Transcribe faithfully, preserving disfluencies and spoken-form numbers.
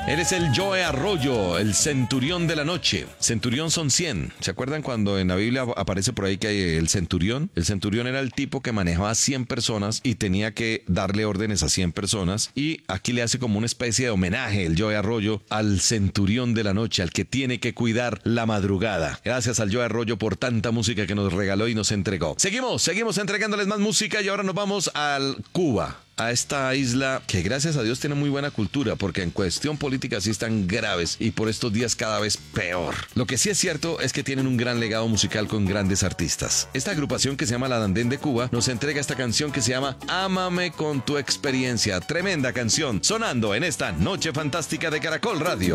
Eres el Joe Arroyo, el centurión de la noche. Centurión son cien. ¿Se acuerdan cuando en la Biblia aparece por ahí que hay el centurión? El centurión era el tipo que manejaba cien personas y tenía que darle órdenes a cien personas. Y aquí le hace como una especie de homenaje el Joe Arroyo al centurión de la noche, al que tiene que cuidar la madrugada. Gracias al Joe Arroyo por tanta música que nos regaló y nos entregó. Seguimos, seguimos entregándoles más música y ahora nos vamos al Cuba. A esta isla que gracias a Dios tiene muy buena cultura, porque en cuestión política sí están graves y por estos días cada vez peor. Lo que sí es cierto es que tienen un gran legado musical con grandes artistas. Esta agrupación que se llama La Dandén de Cuba nos entrega esta canción que se llama Ámame con tu experiencia. Tremenda canción sonando en esta noche fantástica de Caracol Radio.